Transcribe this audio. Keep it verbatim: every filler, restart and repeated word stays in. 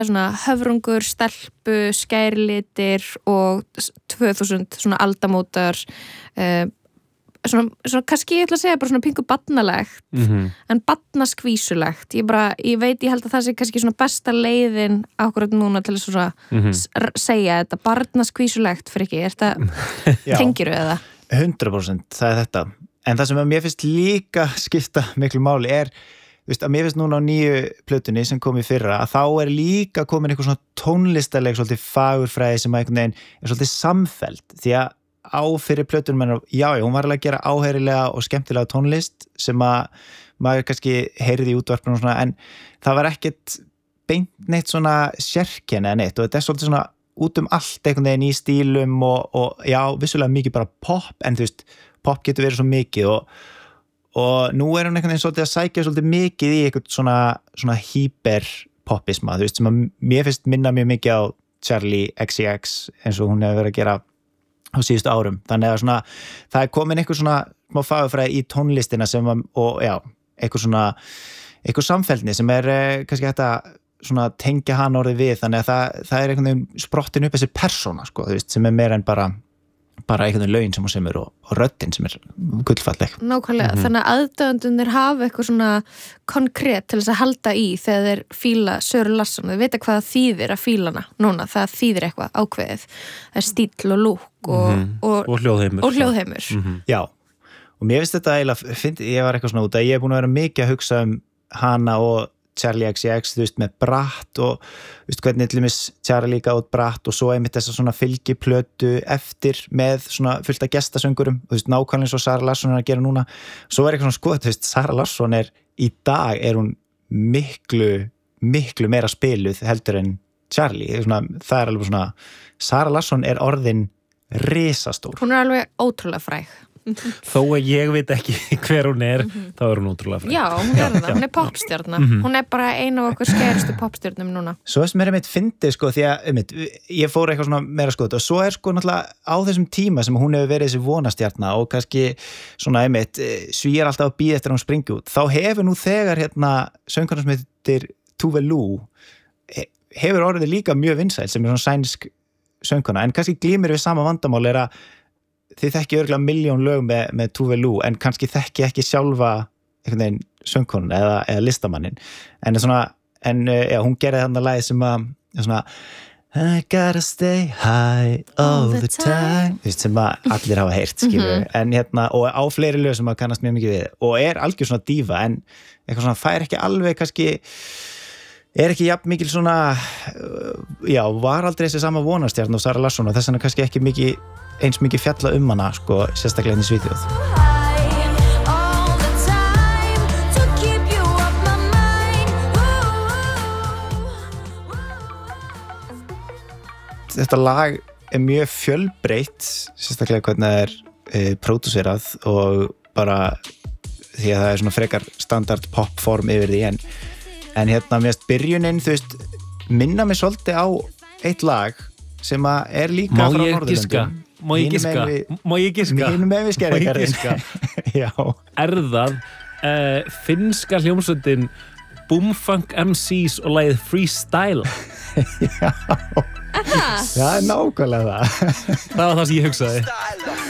svona höfrungur, stelpu, skærlitir og tvö þúsund svona aldamótar uh, svona, svona kannski ég ætla að segja bara svona pingu barnalegt mm-hmm. en barnaskvísulegt ég bara, ég veit, ég held að það sé kannski svona besta leiðin akkurat núna til þess að mm-hmm. segja þetta barnaskvísulegt fyrir ekki, er þetta tengiru eða? hundrað prósent, það er þetta en það sem að mér finnst líka skipta miklu máli er, þú veist, að mér finnst núna á nýju plötunni sem kom í fyrra að þá er líka komin eitthvað svona tónlistaleg svolítið fagurfræði sem að einhvern veginn er svolítið samfellt, því að á fyrir plötunum en já, já, hún var alveg að gera áheyrilega og skemmtilega tónlist sem að maður kannski heyrði í útvarpinu og svona, en það var ekkert beint neitt svona sérkenni eða neitt og þetta er svolítið svona út um allt einhvern veginn í stílum og, og já, vissulega mikið bara pop, en þú veist, pop getur verið svo mikið og, og nú er hún einhvern veginn svolítið að sækja svolítið mikið í einhvern svona, svona hyperpopisma, þú veist, sem að mér finnst minna mjög mikið á Charli X C X eins og hún hefur verið að gera á síðustu árum, þannig að svona það er komin eitthvað svona smá fagurfræði í tónlistina sem að, og já, eitthvað svona eitthvað samfeldni sem er eh, kannski hægt að svona tengja hann orðið við, þannig að það, það er einhvern veginn sprottin upp þessi persóna, sko, þú veist, sem er meira en bara bara einhvern veginn lögin sem hún semur og, og röddin sem er gullfalleg. Nákvæmlega, mm-hmm. þannig að aðdáendurnir hafa eitthvað svona konkrét til þess að halda í þegar þeir fíla Söru Larsson, þeir vita hvað þýðir að fíla hana núna, það þýðir eitthvað ákveðið, það er stíll og lúk og, mm-hmm. og, og hljóðheimur, og hljóðheimur. Mm-hmm. Já, og mér finnst þetta eiginlega, find, ég var eitthvað svona út að ég er búin að vera mikið að hugsa um hana og Charli X C X, þú veist, með Bratt og þú veist, hvernig til dæmis Charli líka út Bratt og svo einmitt þessa svona fylgiplötu eftir með svona fullt af gestasöngurum, þú veist, nákvæmlega eins og Sara Larsson er að gera núna, svo er eitthvað svona sko, þú veist, Sara Larsson er, í dag er hún miklu, miklu meira spiluð heldur en Charli, svona, það er alveg svona, Sara Larsson er orðin risastór. Hún er alveg ótrúlega fræg. Þó að ég veit ekki hver hún er, mm-hmm. þá er hún ótrúlega fræg. Já, hún er það, hún er popstjarna. Mm-hmm. Hún er bara einu af okkur skeristu popstjarnum núna. Svo sem er einmitt fyndið, sko, því að einmitt, ég fór eitthvað svona meira skoð og svo er sko náttúrulega á þessum tíma sem hún hefur verið þessi vonastjarna og kannski svona einmitt, svíjar alltaf að bíða eftir að hún springi út. Þá hefur nú þegar hérna söngkonan sem heitir Tove Lo hefur orðið líka mjög vinsæl sem er svona sænsk söngkona, en kannski glímir við sama vandamál er að þið þekki örgulega miljón lög með, með Tove Lo en kannski þekki ekki sjálfa einhvern veginn söngkonun eða, eða listamannin en, svona, en já, hún gerði þarna lagi sem að svona, I gotta stay high all, all the time, time. sem að allir hafa heyrt mm-hmm. en hérna, og á fleiri lög sem að kannast mjög mikið við og er algjör svona dífa en eitthvað svona fær ekki alveg kannski er ekki jafn mikil svona já, var aldrei þessi sama vonastjarn og Sara Larsson og þess vegna kannski ekki mikið eins mikið fjalla um hana, sko, sérstaklega inn í Svíþjóð. Þetta lag er mjög fjölbreytt, sérstaklega hvernig það er e, pródúserað og bara því að það er svona frekar standard popform yfir því, en, en hérna mérst byrjunin, þú veist, minna mig svolítið á eitt lag sem að er líka Má frá ég Norðurlöndum. giska? Má ég giska? Má ég giska? Mínum með við skerðingarinn. Já. Er það uh, finnska hljómsveitin Boomfunk M Cs og lagið Freestyle? Já. Það er nákvæmlega það. Það var það sem ég hugsaði.